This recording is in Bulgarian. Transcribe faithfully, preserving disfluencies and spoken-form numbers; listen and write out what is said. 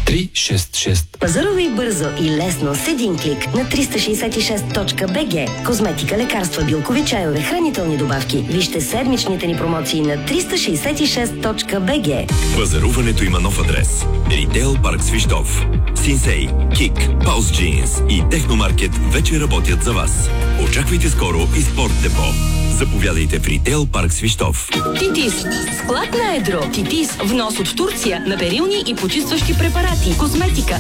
три шест шест. Пазарувай бързо и лесно с един клик на триста шейсет и шест точка би джи. Козметика, лекарства, билкови чайове, хранителни добавки. Вижте седмичните ни промоции на триста шейсет и шест точка би джи. Пазаруването има нов адрес. Ритейл парк Свищов. Синсей, Кик, Паус Джинс и Техномаркет вече работят за вас. Очаквайте скоро и Спорт Депо. Заповядайте в Ритейл парк Свищов. Титис. Склад на едро. Титис. Внос от Турция на перилни и почистващи препарати. Козметика.